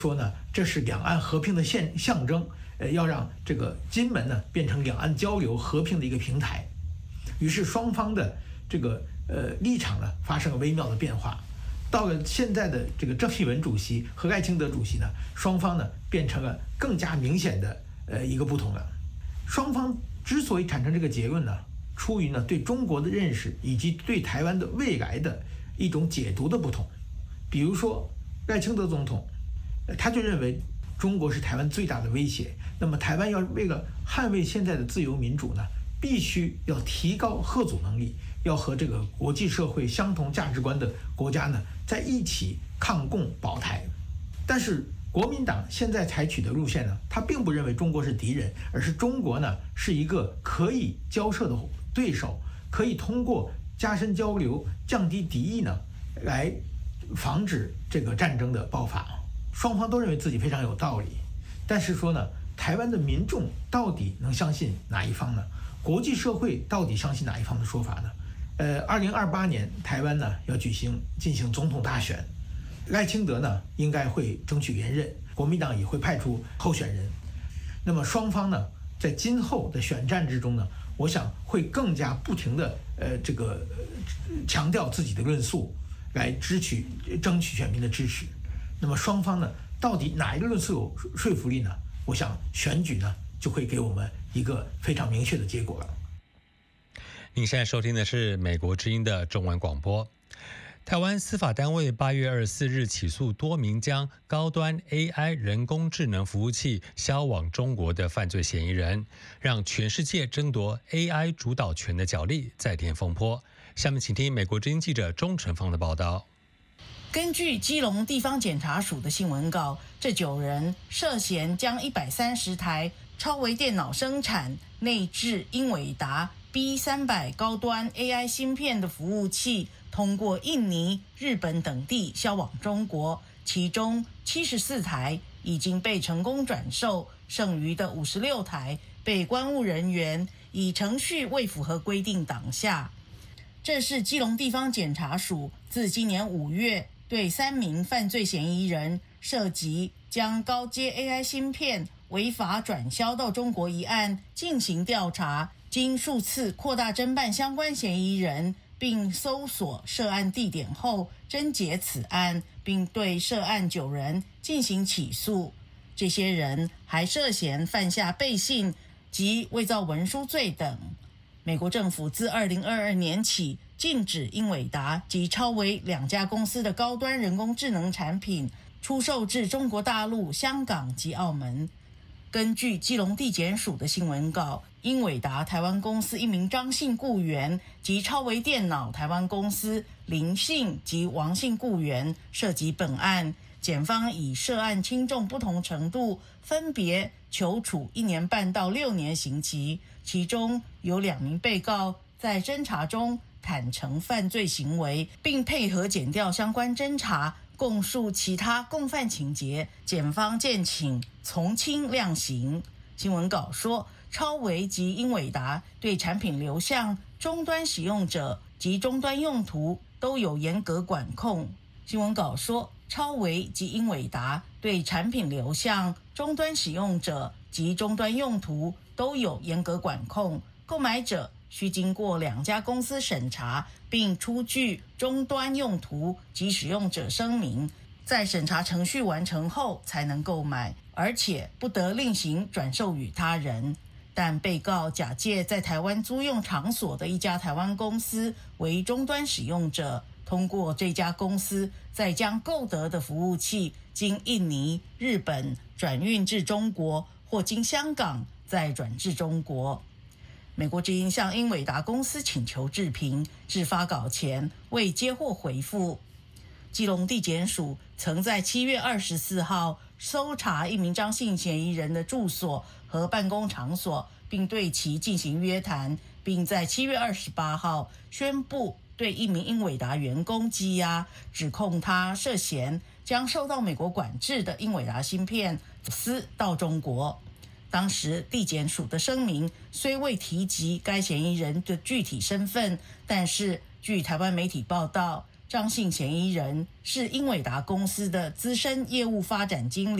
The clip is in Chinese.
说呢，这是两岸和平的象征，要让这个金门呢变成两岸交流和平的一个平台。于是双方的这个立场呢发生了微妙的变化。到了现在的这个郑义文主席和赖清德主席呢，双方呢变成了更加明显的一个不同了。双方之所以产生这个结论呢，出于呢对中国的认识以及对台湾的未来的一种解读的不同。比如说赖清德总统，他就认为中国是台湾最大的威胁，那么台湾要为了捍卫现在的自由民主呢，必须要提高嚇阻能力，要和这个国际社会相同价值观的国家呢在一起抗共保台。但是国民党现在采取的路线呢，他并不认为中国是敌人，而是中国呢是一个可以交涉的对手，可以通过加深交流、降低敌意呢，来防止这个战争的爆发。双方都认为自己非常有道理，但是说呢，台湾的民众到底能相信哪一方呢？国际社会到底相信哪一方的说法呢？2028年台湾呢要进行总统大选，赖清德呢应该会争取连任，国民党也会派出候选人。那么双方呢在今后的选战之中呢，我想会更加不停的强调自己的论述，来争取选民的支持。那么双方呢到底哪一个论述有说服力呢？我想选举呢就会给我们一个非常明确的结果了。 您现在收听的是美国之音的中文广播。台湾司法单位8月24日起诉多名将高端 AI 人工智能服务器销往中国的犯罪嫌疑人，让全世界争夺 AI 主导权的角力再添风波。下面请听美国之音记者钟成芳的报道。 根据基隆地方检察署的新闻稿，这9人涉嫌将130台超微电脑生产、内置英伟达 B300 高端 AI 芯片的服务器，通过印尼、日本等地销往中国，其中74台已经被成功转售，剩余的56台被关务人员以程序未符合规定挡下。这是基隆地方检察署自今年5月对3名犯罪嫌疑人涉及将高阶 AI 芯片违法转销到中国一案进行调查，经数次扩大侦办相关嫌疑人，并搜索涉案地点后侦结此案，并对涉案9人进行起诉。这些人还涉嫌犯下背信及伪造文书罪等。美国政府自2022年起禁止英伟达及超微2家公司的高端人工智能产品出售至中国大陆、香港及澳门。根据基隆地检署的新闻稿，英伟达台湾公司一名张姓雇员及超微电脑台湾公司林姓及王姓雇员涉及本案，检方以涉案轻重不同程度，分别求处1年半到6年刑期。其中有2名被告在侦查中坦承犯罪行为，并配合检调相关侦查，供述其他共犯情节，检方建请从轻量刑。新闻稿说，超微及英伟达对产品流向终端使用者及终端用途都有严格管控。新闻稿说，超微及英伟达对产品流向终端使用者及终端用途都有严格管控，购买者需经过2家公司审查，并出具终端用途及使用者声明，在审查程序完成后才能购买，而且不得另行转售予他人。但被告假借在台湾租用场所的一家台湾公司为终端使用者，通过这家公司再将购得的服务器经印尼、日本转运至中国，或经香港再转至中国。美国之音向英伟达公司请求置评，至发稿前未接获回复。基隆地检署曾在7月24号搜查一名张姓嫌疑人的住所和办公场所，并对其进行约谈，并在7月28号宣布对一名英伟达员工羁押，指控他涉嫌将受到美国管制的英伟达芯片私到中国。当时地检署的声明虽未提及该嫌疑人的具体身份，但是据台湾媒体报道， 张姓嫌疑人是英伟达公司的资深业务发展经理。